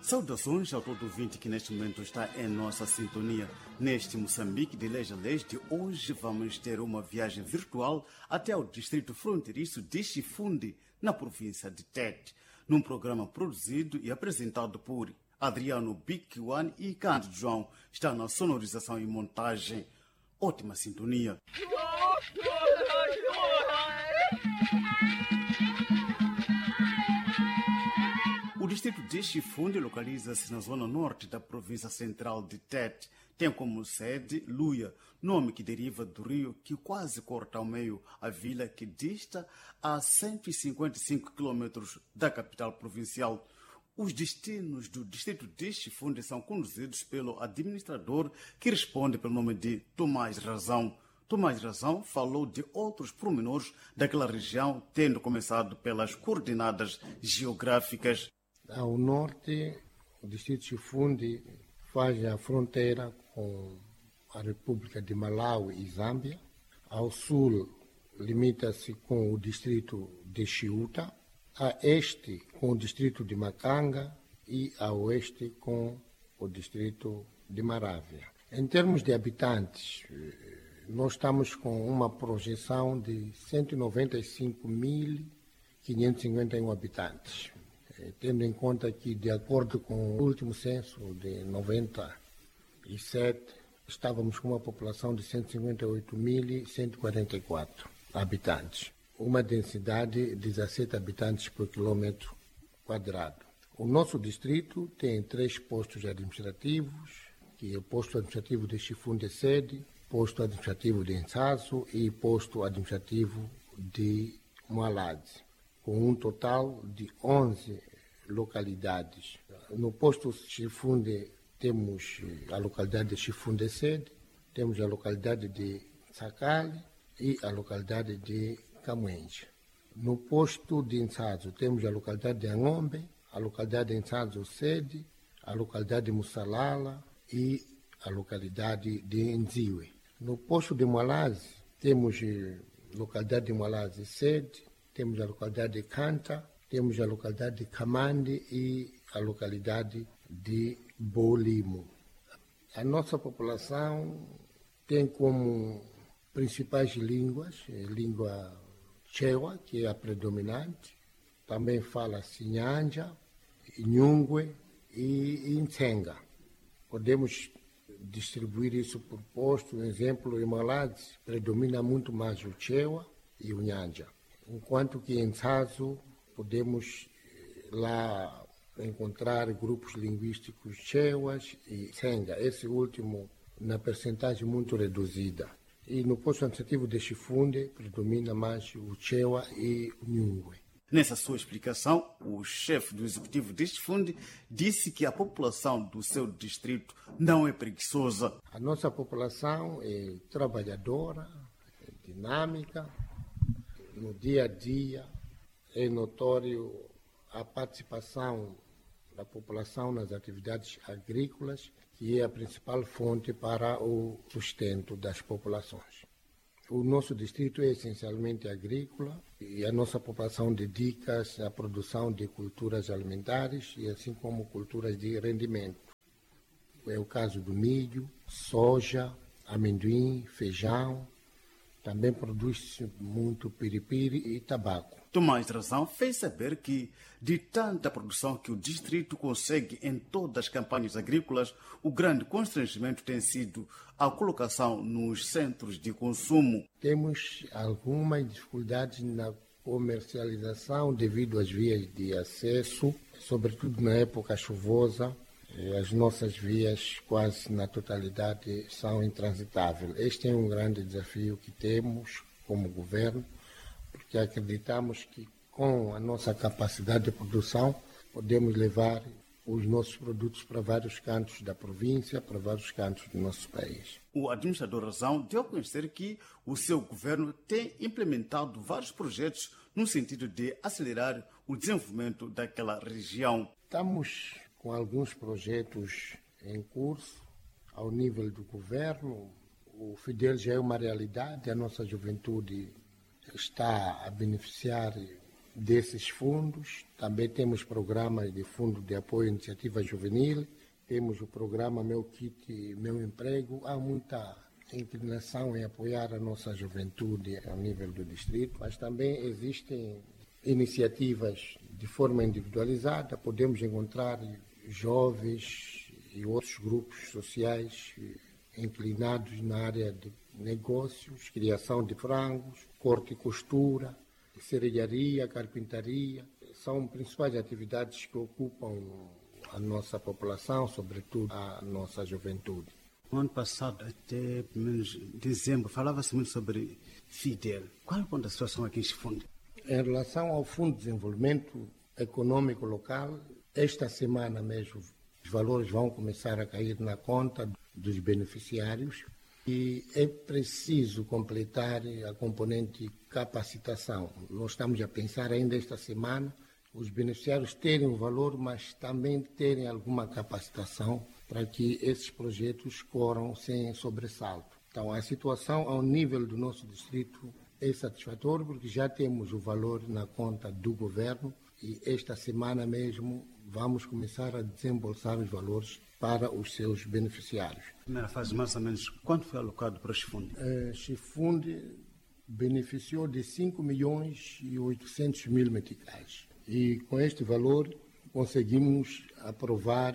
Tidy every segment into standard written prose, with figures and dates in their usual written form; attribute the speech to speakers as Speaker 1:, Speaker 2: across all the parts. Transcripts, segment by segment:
Speaker 1: Saudações ao todo ouvinte que neste momento está em nossa sintonia. Neste Moçambique de Leste a Leste, hoje vamos ter uma viagem virtual até o distrito fronteiriço de Chifunde, na província de Tete, num programa produzido e apresentado por Adriano Bikiwan e Cândido João. Está na sonorização e montagem. Ótima sintonia. O distrito de Chifunde localiza-se na zona norte da província central de Tete. Tem como sede Luia, nome que deriva do rio que quase corta ao meio a vila que dista a 155 quilômetros da capital provincial. Os destinos do distrito de Chifunde são conduzidos pelo administrador que responde pelo nome de Tomás Razão. Tomás Razão falou de outros pormenores daquela região, tendo começado pelas coordenadas geográficas.
Speaker 2: Ao norte, o distrito de Chifunde faz a fronteira com a República de Malawi e Zâmbia. Ao sul, limita-se com o distrito de Chiuta. A este, com o distrito de Macanga. E a oeste, com o distrito de Marávia. Em termos de habitantes, nós estamos com uma projeção de 195.551 habitantes. Tendo em conta que, de acordo com o último censo de 97, estávamos com uma população de 158.144 habitantes, uma densidade de 17 habitantes por quilômetro quadrado. O nosso distrito tem 3 postos administrativos, que é o posto administrativo de Chifunde Sede, posto administrativo de Ntsazo e posto administrativo de Mwaladi, com um total de 11 localidades. No posto Chifunde temos a localidade de Chifunde Sede, temos a localidade de Sakali e a localidade de Camões. No posto de Ntsazo temos a localidade de Angombe, a localidade de Ntsazo Sede, a localidade de Mussalala e a localidade de Nziwe. No posto de Mwalazi temos a localidade de Mwalazi Sede, temos a localidade de Canta, temos a localidade de Kamandi e a localidade de Bolimo. A nossa população tem como principais línguas a língua Chewa, que é a predominante, também fala-se Nyanja, Nhungwe e Ntsenga. Podemos distribuir isso por posto. Por exemplo, em Mwaladi predomina muito mais o Chewa e o Nyanja. Enquanto que em Ntsazo podemos lá encontrar grupos linguísticos chewas e Tsenga, esse último na percentagem muito reduzida. E no posto administrativo de Chifunde predomina mais o Chewa e o Nhungwe.
Speaker 1: Nessa sua explicação, o chefe do executivo de Chifunde disse que a população do seu distrito não é preguiçosa.
Speaker 2: A nossa população é trabalhadora, é dinâmica. No dia a dia é notório a participação da população nas atividades agrícolas, que é a principal fonte para o sustento das populações. O nosso distrito é essencialmente agrícola e a nossa população dedica-se à produção de culturas alimentares e assim como culturas de rendimento. É o caso do milho, soja, amendoim, feijão. Também produz-se muito piripiri e tabaco.
Speaker 1: Tomás Razão fez saber que, de tanta produção que o distrito consegue em todas as campanhas agrícolas, o grande constrangimento tem sido a colocação nos centros de consumo.
Speaker 2: Temos algumas dificuldades na comercialização devido às vias de acesso, sobretudo na época chuvosa. As nossas vias, quase na totalidade, são intransitáveis. Este é um grande desafio que temos como governo, porque acreditamos que com a nossa capacidade de produção podemos levar os nossos produtos para vários cantos da província, para vários cantos do nosso país.
Speaker 1: O administrador Razão deu a conhecer que o seu governo tem implementado vários projetos no sentido de acelerar o desenvolvimento daquela região.
Speaker 2: Estamos com alguns projetos em curso ao nível do governo. O FIDEL já é uma realidade, a nossa juventude está a beneficiar desses fundos. Também temos programas de fundo de apoio à iniciativa juvenil, temos o programa Meu Kit, Meu Emprego. Há muita inclinação em apoiar a nossa juventude ao nível do distrito, mas também existem iniciativas de forma individualizada. Podemos encontrar jovens e outros grupos sociais inclinados na área de negócios, criação de frangos, corte e costura, serralharia, carpintaria. São principais atividades que ocupam a nossa população, sobretudo a nossa juventude.
Speaker 1: No ano passado, até pelo menos dezembro, falava-se muito sobre FIDEL. Qual é o ponto da situação aqui em Chifunde?
Speaker 2: Em relação ao Fundo de Desenvolvimento Econômico Local, esta semana mesmo os valores vão começar a cair na conta dos beneficiários e é preciso completar a componente capacitação. Nós estamos a pensar ainda esta semana os beneficiários terem o valor, mas também terem alguma capacitação para que esses projetos corram sem sobressalto. Então, a situação ao nível do nosso distrito é satisfatória porque já temos o valor na conta do governo e esta semana mesmo vamos começar a desembolsar os valores para os seus beneficiários.
Speaker 1: Primeira fase, mais ou menos, quanto foi alocado para o Chifunde?
Speaker 2: Chifunde beneficiou de 5.800.000 meticais. E com este valor conseguimos aprovar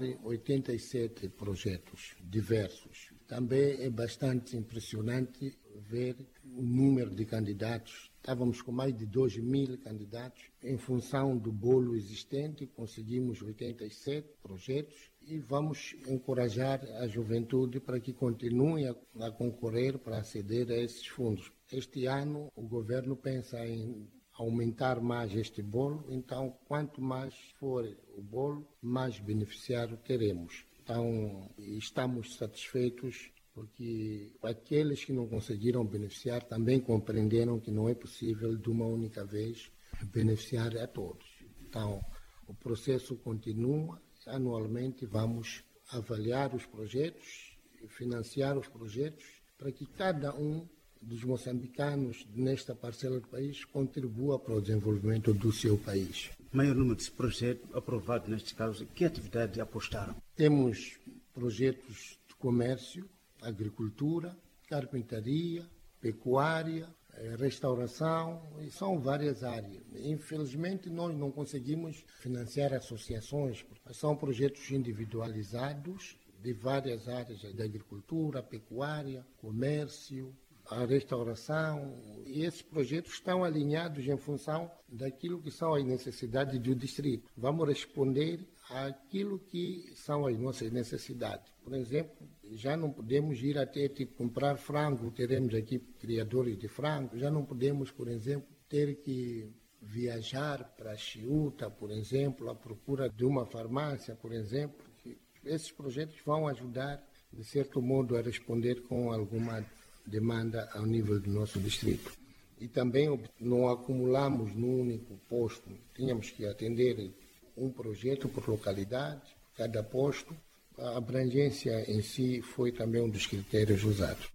Speaker 2: 87 projetos diversos. Também é bastante impressionante ver o número de candidatos. Estávamos com mais de 2.000 candidatos. Em função do bolo existente, conseguimos 87 projetos e vamos encorajar a juventude para que continue a concorrer para aceder a esses fundos. Este ano, o governo pensa em aumentar mais este bolo, então quanto mais for o bolo, mais beneficiário teremos. Então, estamos satisfeitos porque aqueles que não conseguiram beneficiar também compreenderam que não é possível de uma única vez beneficiar a todos. Então, o processo continua, anualmente vamos avaliar os projetos, financiar os projetos, para que cada um dos moçambicanos nesta parcela do país contribua para o desenvolvimento do seu país.
Speaker 1: Maior número de projetos aprovados neste caso, que atividade apostaram?
Speaker 2: Temos projetos de comércio, agricultura, carpintaria, pecuária, restauração, e são várias áreas. Infelizmente, nós não conseguimos financiar associações, porque são projetos individualizados de várias áreas da agricultura, pecuária, comércio, a restauração, e esses projetos estão alinhados em função daquilo que são as necessidades do distrito. Vamos responder àquilo que são as nossas necessidades. Por exemplo, já não podemos ir até comprar frango, teremos aqui criadores de frango, já não podemos, por exemplo, ter que viajar para Chiuta, por exemplo, à procura de uma farmácia, por exemplo. Esses projetos vão ajudar, de certo modo, a responder com alguma demanda ao nível do nosso distrito. E também não acumulamos num único posto, tínhamos que atender um projeto por localidade, cada posto. A abrangência em si foi também um dos critérios usados.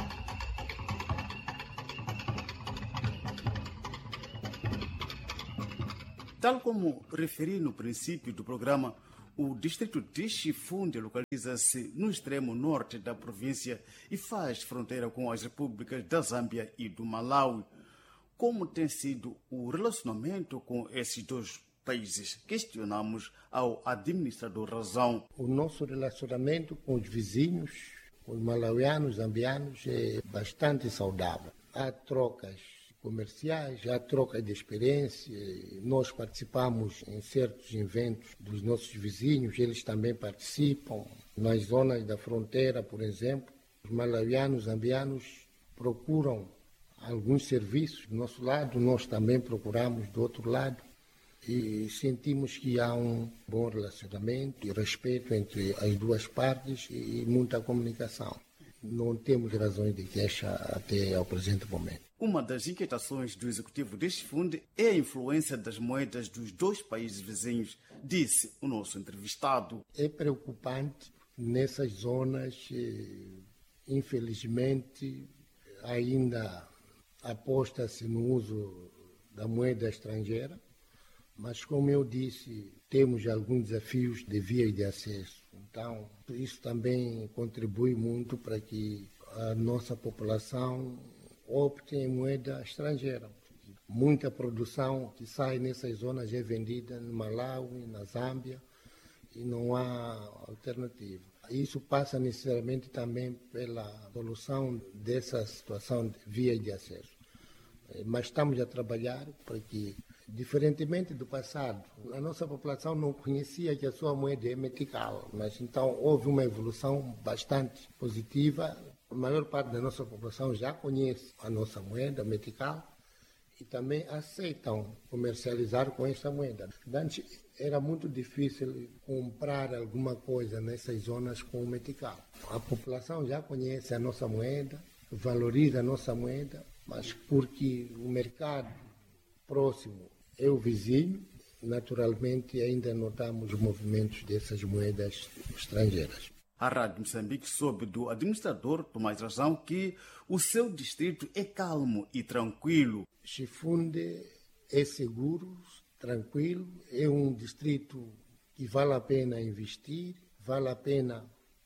Speaker 1: Tal como referi no princípio do programa, o distrito de Chifunde localiza-se no extremo norte da província e faz fronteira com as repúblicas da Zâmbia e do Malawi. Como tem sido o relacionamento com esses dois países? Questionamos ao administrador razão.
Speaker 2: O nosso relacionamento com os vizinhos, os malauianos, zambianos, é bastante saudável. Há trocas comerciais, há troca de experiência. Nós participamos em certos eventos dos nossos vizinhos, eles também participam. Nas zonas da fronteira, por exemplo, os malauianos, zambianos procuram alguns serviços do nosso lado, nós também procuramos do outro lado e sentimos que há um bom relacionamento e respeito entre as duas partes e muita comunicação. Não temos razões de queixa até ao presente momento.
Speaker 1: Uma das inquietações do executivo deste fundo é a influência das moedas dos dois países vizinhos, disse o nosso entrevistado.
Speaker 2: É preocupante nessas zonas, infelizmente, ainda aposta-se no uso da moeda estrangeira Mas, como eu disse, temos alguns desafios de vias de acesso. Então, isso também contribui muito para que a nossa população opte em moeda estrangeira. Muita produção que sai nessas zonas é vendida no Malawi, na Zâmbia, e não há alternativa. Isso passa necessariamente também pela solução dessa situação de vias de acesso. Mas estamos a trabalhar para que, diferentemente do passado, a nossa população não conhecia que a sua moeda é metical, mas então houve uma evolução bastante positiva. A maior parte da nossa população já conhece a nossa moeda metical e também aceitam comercializar com essa moeda. Antes era muito difícil comprar alguma coisa nessas zonas com o metical. A população já conhece a nossa moeda, valoriza a nossa moeda, mas porque o mercado próximo é o vizinho, naturalmente ainda notamos movimentos dessas moedas estrangeiras.
Speaker 1: A Rádio Moçambique soube do administrador Tomás Razão que o seu distrito é calmo e tranquilo.
Speaker 2: Chifunde é seguro, tranquilo, é um distrito que vale a pena investir, vale a pena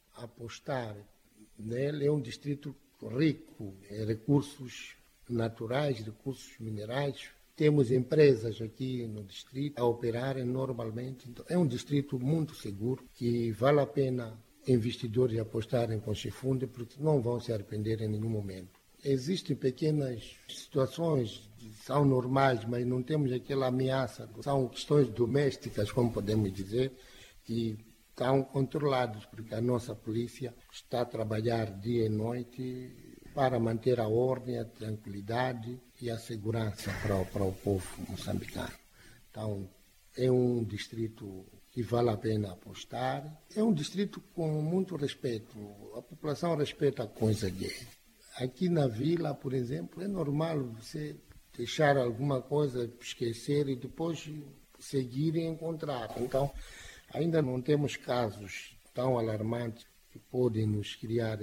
Speaker 2: apostar nele, é um distrito rico em recursos naturais, recursos minerais. Temos empresas aqui no distrito a operarem normalmente. Então, é um distrito muito seguro que vale a pena investidores apostarem com Chifunde porque não vão se arrepender em nenhum momento. Existem pequenas situações que são normais, mas não temos aquela ameaça. São questões domésticas, como podemos dizer, que estão controladas, porque a nossa polícia está a trabalhar dia e noite para manter a ordem, a tranquilidade e a segurança para o povo moçambicano. Então, é um distrito que vale a pena apostar. É um distrito com muito respeito. A população respeita a coisa gay. Aqui na vila, por exemplo, é normal você deixar alguma coisa, esquecer e depois seguir e encontrar. Então, ainda não temos casos tão alarmantes que podem nos criar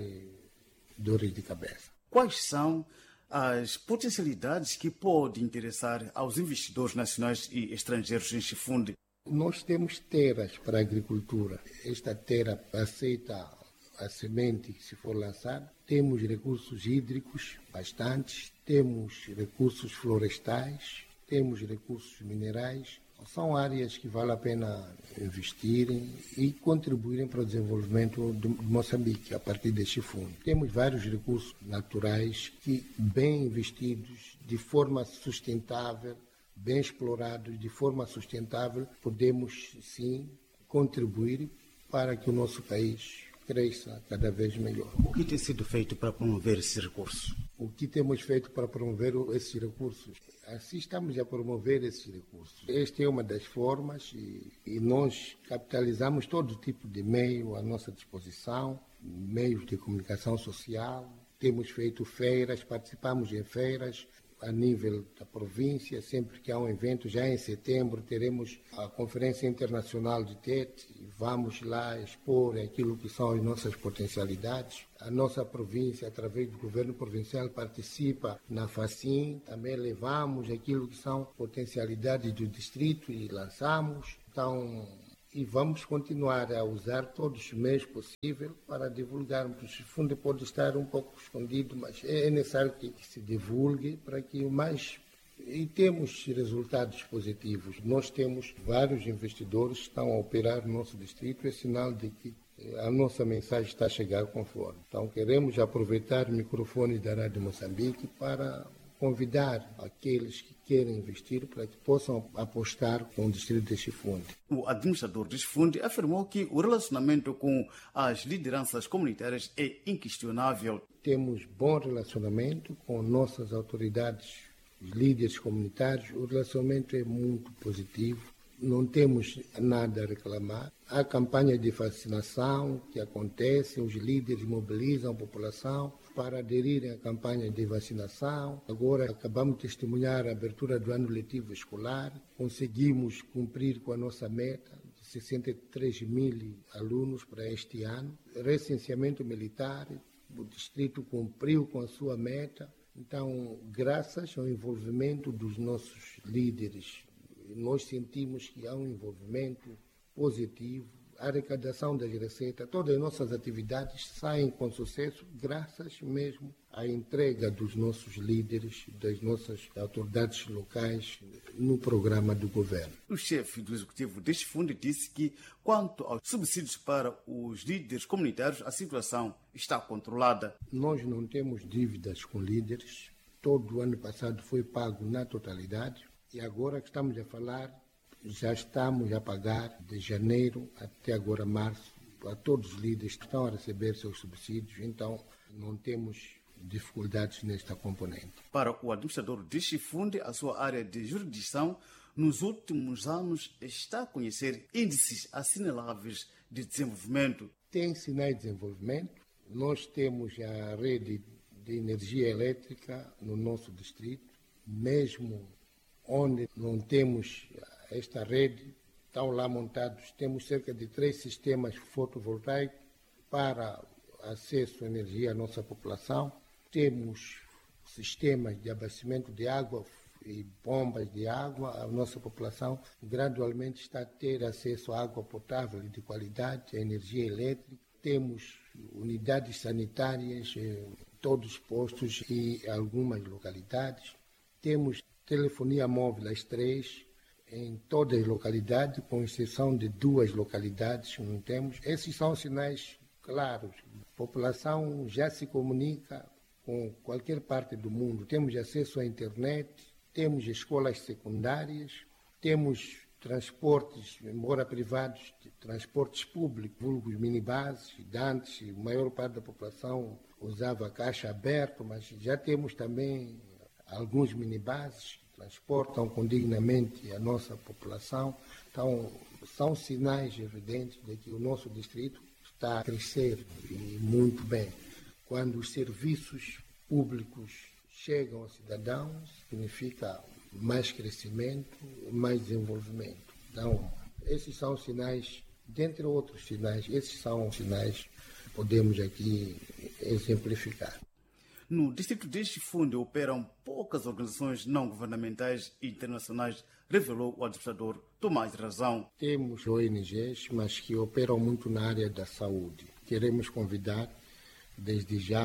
Speaker 2: dores de cabeça.
Speaker 1: Quais são as potencialidades que podem interessar aos investidores nacionais e estrangeiros em Chifunde?
Speaker 2: Nós temos terras para a agricultura. Esta terra aceita a semente que se for lançada. Temos recursos hídricos bastantes, temos recursos florestais, temos recursos minerais. São áreas que vale a pena investirem e contribuírem para o desenvolvimento de Moçambique a partir de Chifunde. Temos vários recursos naturais que, bem investidos, de forma sustentável, bem explorados, de forma sustentável, podemos sim contribuir para que o nosso país cresça cada vez melhor.
Speaker 1: O que tem sido feito para promover esses recursos?
Speaker 2: O que temos feito para promover esses recursos? Assim estamos a promover esses recursos. Esta é uma das formas e nós capitalizamos todo tipo de meio à nossa disposição, meios de comunicação social. Temos feito feiras, participamos em feiras a nível da província. Sempre que há um evento, já em setembro, teremos a Conferência Internacional de TET e vamos lá expor aquilo que são as nossas potencialidades. A nossa província, através do governo provincial, participa na FACIM, também levamos aquilo que são potencialidades do distrito e lançamos. Então, e vamos continuar a usar todos os meios possíveis para divulgarmos. O Chifunde pode estar um pouco escondido, mas é necessário que se divulgue para que o mais... E temos resultados positivos. Nós temos vários investidores que estão a operar no nosso distrito, é sinal de que a nossa mensagem está a chegar conforme. Então queremos aproveitar o microfone da Rádio Moçambique para convidar aqueles que querem investir para que possam apostar com o distrito de Chifunde.
Speaker 1: O administrador de Chifunde afirmou que o relacionamento com as lideranças comunitárias é inquestionável.
Speaker 2: Temos bom relacionamento com nossas autoridades, os líderes comunitários. O relacionamento é muito positivo. Não temos nada a reclamar. Há campanha de vacinação que acontece, os líderes mobilizam a população para aderirem à campanha de vacinação. Agora acabamos de testemunhar a abertura do ano letivo escolar. Conseguimos cumprir com a nossa meta de 63 mil alunos para este ano. Recenseamento militar, o distrito cumpriu com a sua meta. Então, graças ao envolvimento dos nossos líderes nós sentimos que há um envolvimento positivo, a arrecadação das receitas, todas as nossas atividades saem com sucesso graças mesmo à entrega dos nossos líderes, das nossas autoridades locais no programa do governo.
Speaker 1: O chefe do executivo deste fundo disse que, quanto aos subsídios para os líderes comunitários, a situação está controlada.
Speaker 2: Nós não temos dívidas com líderes. Todo o ano passado foi pago na totalidade e agora que estamos a falar, já estamos a pagar de janeiro até agora março a todos os líderes que estão a receber seus subsídios, então não temos dificuldades nesta componente.
Speaker 1: Para o administrador deste fundo, a sua área de jurisdição nos últimos anos está a conhecer índices assinaláveis de desenvolvimento.
Speaker 2: Tem sinais de desenvolvimento. Nós temos a rede de energia elétrica no nosso distrito, mesmo onde não temos esta rede, estão lá montados, temos cerca de 3 sistemas fotovoltaicos para acesso à energia à nossa população, temos sistemas de abastecimento de água e bombas de água, a nossa população gradualmente está a ter acesso à água potável e de qualidade, à energia elétrica, temos unidades sanitárias em todos os postos e algumas localidades, temos telefonia móvel às 3, em todas as localidades, com exceção de 2 localidades que não temos. Esses são sinais claros. A população já se comunica com qualquer parte do mundo. Temos acesso à internet, temos escolas secundárias, temos transportes, embora privados, transportes públicos, vulgos minibuses, antes a maior parte da população usava caixa aberta, mas já temos também alguns minibuses transportam condignamente a nossa população. Então, são sinais evidentes de que o nosso distrito está a crescer e muito bem. Quando os serviços públicos chegam aos cidadãos, significa mais crescimento, mais desenvolvimento. Então, esses são sinais, dentre outros sinais, esses são sinais que podemos aqui exemplificar.
Speaker 1: No distrito deste fundo operam poucas organizações não governamentais e internacionais, revelou o administrador Tomás Razão.
Speaker 2: Temos ONGs, mas que operam muito na área da saúde. Queremos convidar, desde já,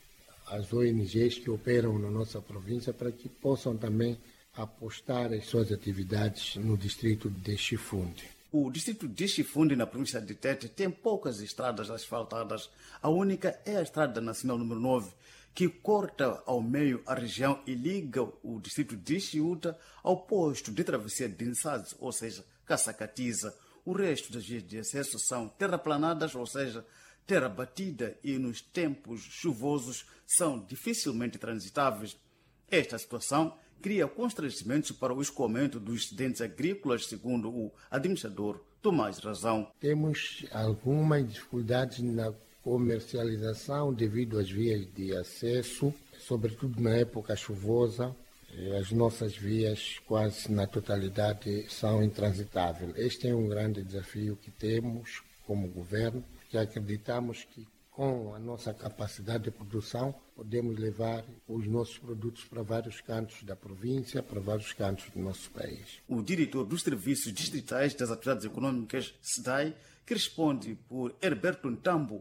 Speaker 2: as ONGs que operam na nossa província para que possam também apostar as suas atividades no distrito de Chifunde.
Speaker 1: O distrito de Chifunde, na província de Tete, tem poucas estradas asfaltadas. A única é a Estrada Nacional número 9, que corta ao meio a região e liga o distrito de Chiuta ao posto de travessia de Nsades, ou seja, Caçacatiza. O resto das vias de acesso são terraplanadas, ou seja, terra batida, e nos tempos chuvosos são dificilmente transitáveis. Esta situação cria constrangimentos para o escoamento dos excedentes agrícolas, segundo o administrador Tomás Razão.
Speaker 2: Temos algumas dificuldades na comercialização devido às vias de acesso, sobretudo na época chuvosa. As nossas vias quase na totalidade são intransitáveis. Este é um grande desafio que temos como governo, que acreditamos que com a nossa capacidade de produção podemos levar os nossos produtos para vários cantos da província, para vários cantos do nosso país.
Speaker 1: O diretor dos Serviços Distritais das Atividades Econômicas, SDAI, que responde por Herberto Ntambo,